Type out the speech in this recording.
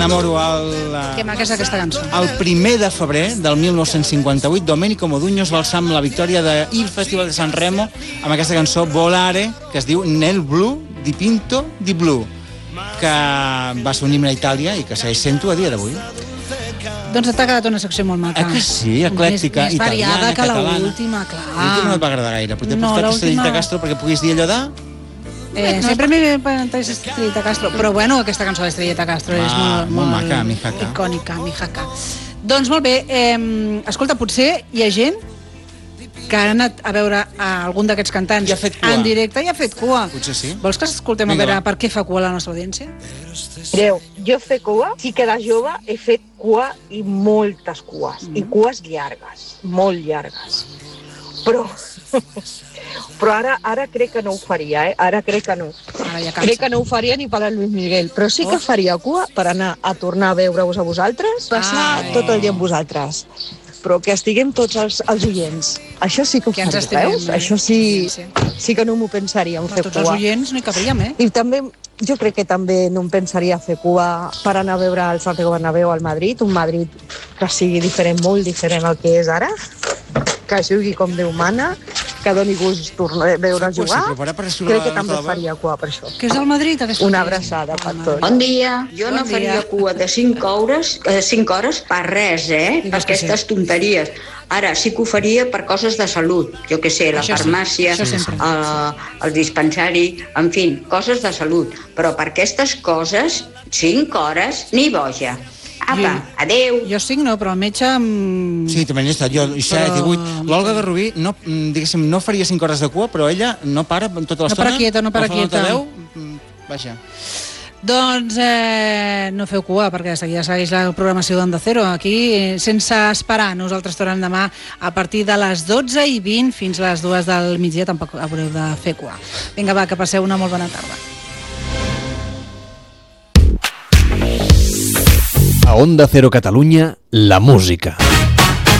m'enamoro Que maca és aquesta cançó. el 1 de febrer del 1958, Domenico Modugno es va alçar amb la victòria del Festival de San Remo amb aquesta cançó Volare, que es diu Nel Blu dipinto di blu, que va ser un himne a Itàlia i que segueix sent-ho a dia d'avui. Doncs t'ha quedat una secció molt maca. Que sí, eclèctica, més italiana, variada que catalana. l'última, clar. L'última no et va agradar gaire, però t'he posat Estrellita Castro perquè puguis dir allò de... Sempre m'he pensat Estrellita Castro, però bueno, aquesta cançó d'Estrellita Castro és molt maca, mi jaca. Icònica, mi jaca. Doncs molt bé, escolta, potser hi ha gent que ha anat a veure algun d'aquests cantants en directe i ha fet cua. Potser sí. Vols que escoltem a veure per què fa cua la nostra audiència? Mireu, jo fer cua, sí que de jove he fet cua i moltes cues, i cues llargues, molt llargues. Però ara crec que no ho faria, Ara crec que no. Crec que no ho faria ni per a Luis Miguel, però sí que faria cua per anar a tornar a veure-vos a vosaltres, passar tot el dia amb vosaltres. Però que estiguem tots els oients. Això sí que ho faria, veus? Això sí que no m'ho pensaria en fer cua. Tots els oients no hi cabríem, I també, jo crec que també no em pensaria fer cua per anar a veure el Santiago Bernabéu al Madrid, un Madrid que sigui diferent, molt diferent al que és ara, que jugui com Déu mana, que doni gust veure jugar. Crec que també faria cua per això. Que és del Madrid? Una abraçada per tots. Bon dia. Jo no faria cua de 5 hores per res, per aquestes tonteries. Ara sí que ho faria per coses de salut, jo què sé, la farmàcia, el dispensari, en fi, coses de salut. Però per aquestes coses, 5 hores, ni boja. Apa, adeu. Jo 5 no, però el metge... Sí, també n'he estat, jo 7, 18. L'Olga de Rubí, diguéssim, no faria 5 hores de cua, però ella no para tota l'estona. No para quieta. Vaja. Doncs no feu cua, perquè de seguida segueix la programació d'Onda Cero. Aquí, sense esperar, nosaltres tornem demà a partir de les 12:20 fins a les 2 del migdia, tampoc haureu de fer cua. Vinga, va, que passeu una molt bona tarda. A Onda Cero Catalunya, la música.